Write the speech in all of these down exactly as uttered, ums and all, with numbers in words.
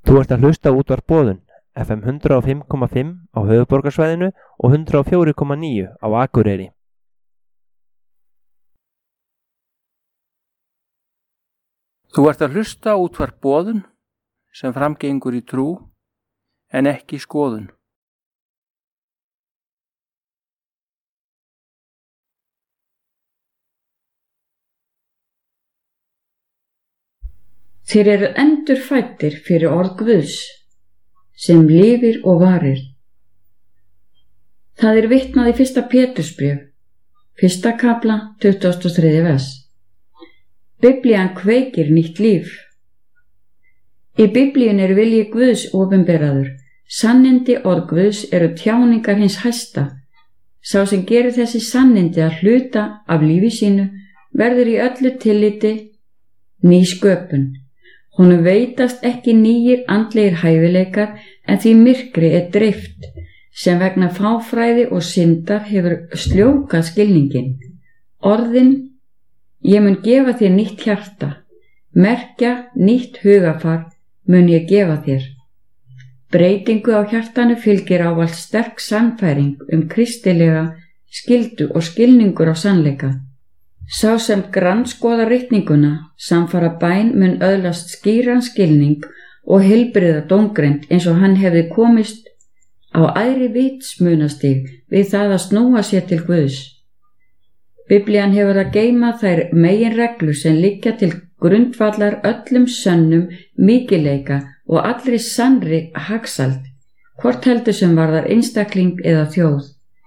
Þú ert að hlusta á útvarp Boðun, F M hundrað og fimm komma fimm á höfuðborgarsvæðinu og hundrað og fjögur komma níu á Akureyri. Þú ert að hlusta á útvarp Boðun sem framgengur í trú en ekki skoðun. Þeir eru endurfæddir fyrir orð Guðs, sem lifir og varir. Það er vitnað í fyrsta Pétursbréf, fyrsta kafla, tuttugasta og þriðja vers. Biblían kveikir nýtt líf. Í Biblíun er vilji Guðs opinberaður. Sannindi orð Guðs eru tjáningar hins hæsta. Sá sem gerir þessi sannindi að hluta af lífi sínu verður í öllu tilliti ný sköpun. Honum veitast ekki nýjir andlegir hæfileikar en því myrkri er dreift sem vegna fáfræði og syndar hefur sljókað skilningin. Orðin: ég mun gefa þér nýtt hjarta, merkja nýtt hugafar mun ég gefa þér. Breytingu á hjartanu fylgir ávallt sterk sannfæring um kristilega skyldu og skilningur á sannleika. Sá sem grannskoðar ritninguna samfara bæn mun öðlast skýran skilning og heilbrigða dómgreind eins og hann hefði komist á æðri vitsmunastig við það að snúa sér til Guðs. Biblían hefur að geyma þær meginreglur sem liggja til grundvallar öllum sönnum mikilveika og allri sannri hagsæld, hvort heldur sem varðar einstakling eða þjóð.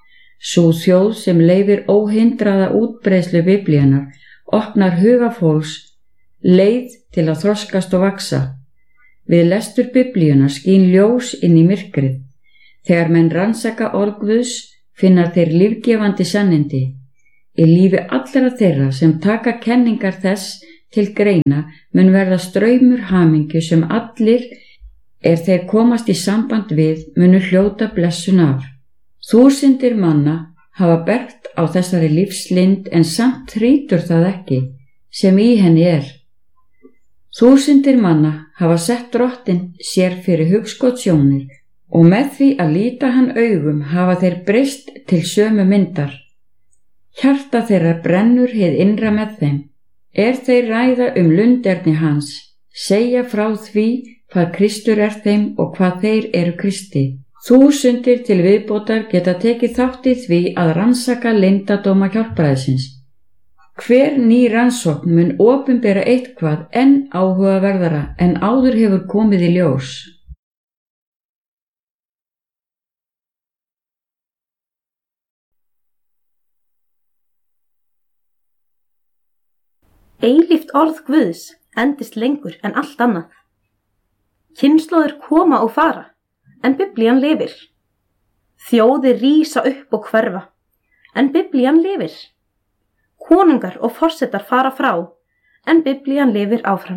Sú þjóð sem leyfir óhindraða útbreiðslu Biblíunar opnar huga fólks leið til að þroskast og vaxa. Við lestur Biblíunar skín ljós inn í myrkrið. Þegar menn rannsaka orð Guðs finna þeir lífgefandi sannindi. Í lífi allra þeirra sem taka kenningar þess til greina mun verða straumur hamingju sem allir, er þeir komast í samband við, munu hljóta blessun af. Þúsundir manna hafa bergt á þessari lífslind en samt hrýtur það ekki sem í henni er. Þúsundir manna hafa sett Drottinn sér fyrir hugskotssjónir og með því að líta hann augum hafa þeir breyst til sömu myndar. Hjarta þeirra brennur hið innra með þeim. Er þeir ræða um lunderni hans, segja frá því hvað Kristur er þeim og hvað þeir eru Kristi. Þúsundir til viðbótar geta tekið þátt í því að rannsaka leyndardóma hjálpræðisins. Hver ný rannsókn mun opinbera eitthvað enn áhugaverðara en áður hefur komið í ljós. Eilíft orð Guðs endist lengur en allt annað. Kynslóðir koma og fara, en Biblían lifir. Þjóðir rísa upp og hverfa, en Biblían lifir. Konungar og forsetar fara frá, en Biblían lifir áfram.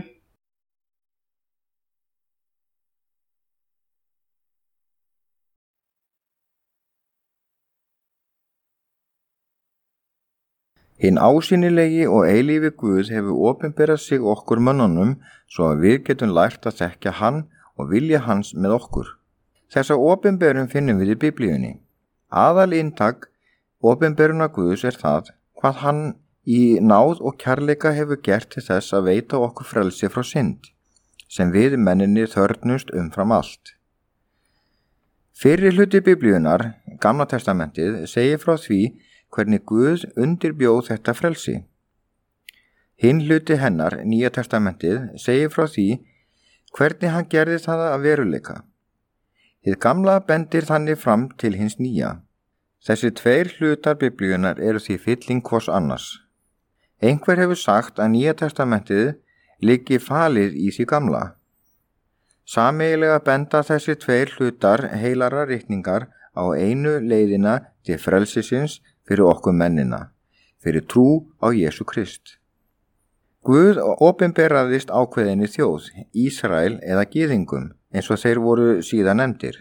Hinn ásýnilegi og eilífi Guð hefur opinberað sig okkur mönnunum svo að við getum lært að þekkja hann og vilja hans með okkur. Þessa opinberun finnum við í Biblíunni. Aðal inntak opinberuna Guðs er það hvað hann í náð og kærleika hefur gert til þess að veita okkur frelsi frá synd, sem við menninni þörfnust umfram allt. Fyrri hluti Biblíunar, Gamla testamentið, segir frá því hvernig Guð undirbjóð þetta frelsi. Hinn hluti hennar, Nýja testamentið, segir frá því hvernig hann gerði það að veruleika. Hið gamla bendir þannig fram til hins nýja. Þessi tveir hlutar Biblíunar eru því fylling hvors annars. Einhver hefur sagt að Nýja testamentið liggi falið í því gamla. Sameiginlega benda þessi tveir hlutar heilara ritningar á einu leiðina til frelsisins fyrir okkur mennina, fyrir trú á Jesú Krist. Guð opinberaðist ákveðinni þjóð, Ísrael eða gyðingum, eins og þeir voru síðan nefndir.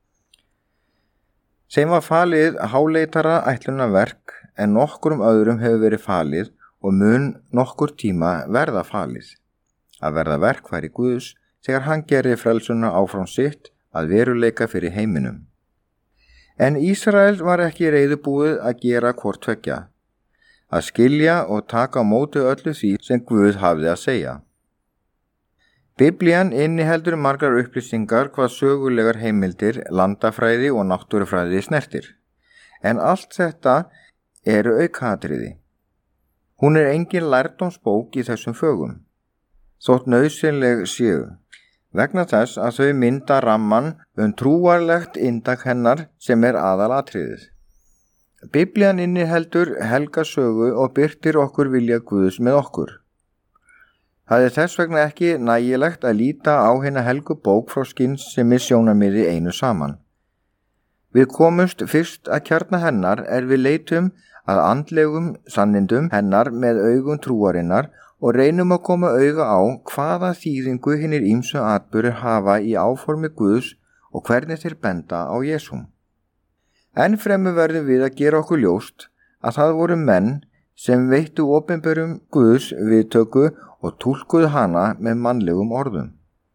Þeim var falið háleitara ætlunarverk en nokkrum öðrum hefur verið falið og mun nokkur tíma verða falið. Að verða verkfæri Guðs þegar hann gerði frelsuna áfram sitt að veruleika fyrir heiminum. En Ísrael var ekki reiðubúið að gera hvort tveggja, að skilja og taka á móti öllu því sem Guð hafði að segja. Biblían inniheldur margar upplýsingar hvað sögulegar heimildir, landafræði og náttúrufræði snertir. En allt þetta eru aukaatriði. Hún er engin lærdómsbók í þessum fögum, þótt nauðsynleg séu, vegna þess að þau mynda ramman um trúarlegt inntak hennar sem er aðalatriðið. Biblían inniheldur helga sögu og birtir okkur vilja Guðs með okkur. Það er þess vegna ekki nægilegt að líta á hina helgu bók frá skynsemi sjónarmiði einu saman. Við komumst fyrst að kjarna hennar er við leitum að andlegum sannindum hennar með augum trúarinnar og reynum að koma auga á hvaða þýðingu hinir ýmsu atburðir hafa í áformi Guðs og hvernig þeir benda á Jesúm. Enn fremur verðum við að gera okkur ljóst að það voru menn sem veittu opinberum Guðs viðtöku og túlkuðu hana með mannlegum orðum.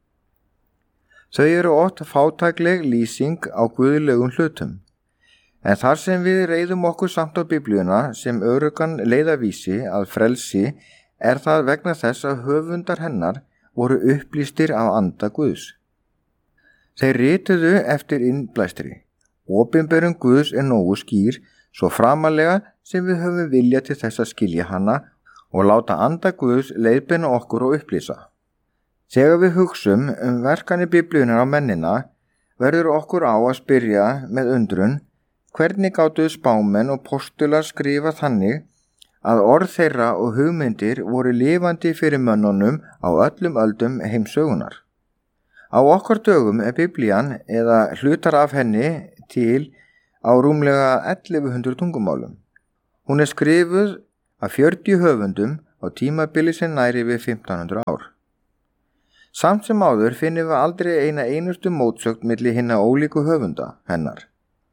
Þau eru oft fátækleg lýsing á guðlegum hlutum, en þar sem við reiðum okkur samt á Biblíuna sem öruggan leiðavísi að frelsi er það vegna þess að höfundar hennar voru upplýstir af anda Guðs. Þeir rituðu eftir innblæstri. Opinberun Guðs er nógu skýr, svo framalega sem við höfum vilja til þess að skilja hana og láta anda Guðs leiðbeina okkur og upplýsa. Þegar við hugsum um verkanir Biblíunar á mennina, verður okkur á að spyrja með undrun hvernig gátu spámenn og postular skrifa þannig að orð þeirra og hugmyndir voru lifandi fyrir mönnunum á öllum öldum heimsögunar. Á okkar dögum er Biblían eða hlutar af henni til á rúmlega ellefu hundruð tungumálum. Hún er skrifuð af fjörutíu höfundum á tímabili sem næri við fimmtán hundruð ár. Samt sem áður finnum við aldrei eina einustu mótsögn milli hinna ólíku höfunda hennar.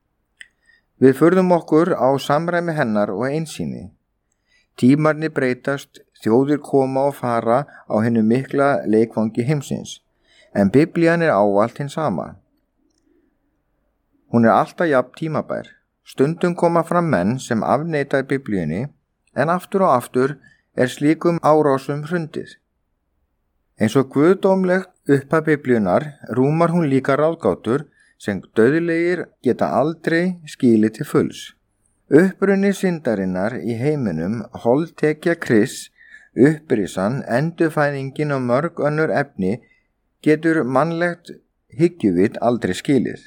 Við furðum okkur á samræmi hennar og einsýni. Tímarnir breytast, þjóðir koma og fara á hinnu mikla leikvangi heimsins, en Biblían er ávallt hinn sama. Hún er alltaf jafn tímabær. Stundum koma fram menn sem afneita Biblíunni, en aftur og aftur er slíkum árásum hrundið. Eins og guðdómlegt upphaf Biblíunar rúmar hún líka ráðgátur sem dauðlegir geta aldrei skilið til fulls. Uppruni syndarinnar í heiminum, holdtekja Krists, upprisan, endurfæðingin og mörg önnur efni getur mannlegt hyggjuvit aldrei skilið.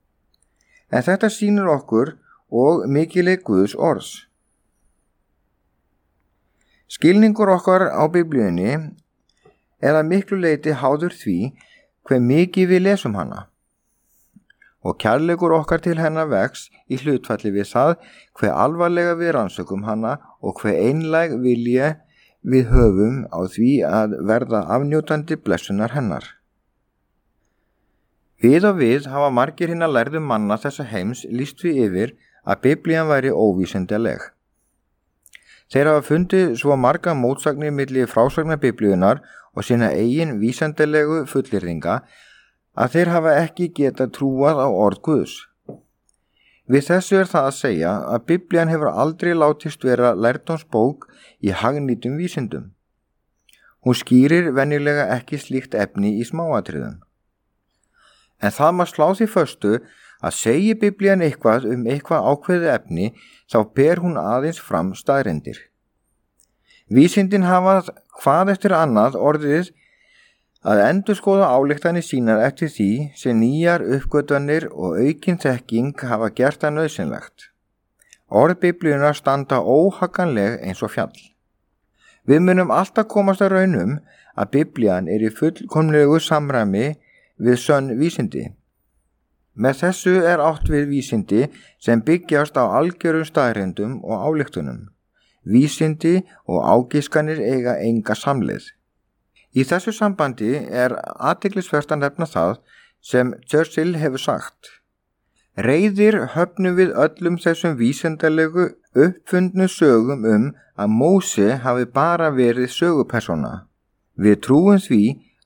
En þetta sýnir okkur og mikileg Guðs orðs. Skilningur okkar á Biblíunni er að miklu leyti háður því hve mikið við lesum hana. Og kærleikur okkar til hennar vex í hlutfalli við það hve alvarlega við rannsökum hana og hve einlæg vilja við höfum á því að verða afnjótandi blessunar hennar. Við og við hafa margir hinna lærðu manna þessa heims lýst við yfir að Biblían væri óvísindaleg. Þeir hafa fundið svo marga mótsagnir milli frásagna Biblíunar og sína eigin vísindalegu fullyrðinga að þeir hafa ekki getað trúað á orð Guðs. Við þessu er það að segja að Biblían hefur aldrei látist vera lærdómsbók í hagnýtum vísindum. Hún skýrir venjulega ekki slíkt efni í smáatriðum. En það maður slá því föstu að segi Biblían eitthvað um eitthvað ákveðið efni, þá ber hún aðeins fram staðreyndir. Vísindin hafa hvað eftir annað orðið að endurskoða ályktanir sínar eftir því sem nýjar uppgötvanir og aukin þekking hafa gert það nauðsynlegt. Orð Biblíunar standa óhagganleg eins og fjall. Við munum alltaf komast að raunum að Biblían er í fullkomlegu samræmi við sönn vísindi. Með þessu er átt við vísindi sem byggjast á algjörum staðreyndum og ályktunum. Vísindi og ágiskanir eiga enga samleið. Í þessu sambandi er athyglisvert að nefna það sem Churchill hefur sagt. Reiðir höfnum við öllum þessum vísindalegu uppfundnu sögum um að Móse hafi bara verið sögupersóna. Við trúum því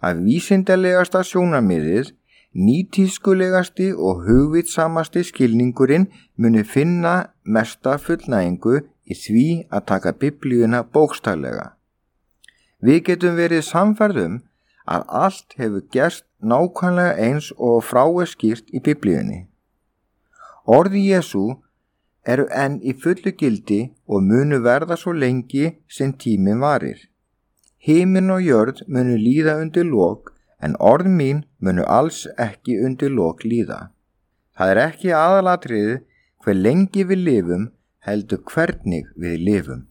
að vísindalegasta sjónarmiðið, nýtískulegasti og hugvitsamasti skilningurinn muni finna mesta fullnægingu í því að taka Biblíuna bókstaflega. Við getum verið sannfærð að allt hefur gerst nákvæmlega eins og frá er skýrt í Biblíunni. Orði Jesú eru enn í fullu gildi og munu verða svo lengi sem tíminn varir. Himinn og jörð munu líða undir lok, en orð mín munu alls ekki undir lok líða. Það er ekki aðalatriðið hve lengi við lifum, heldur hvernig við lifum.